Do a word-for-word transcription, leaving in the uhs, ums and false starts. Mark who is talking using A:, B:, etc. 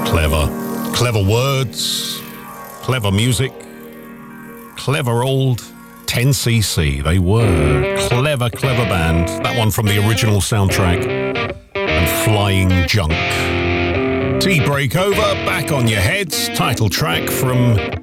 A: Clever. Clever words, clever music, clever old ten C C. They were clever, clever band. That one from the original soundtrack. And Flying Junk. Tea Break Over, Back on Your Heads, title track from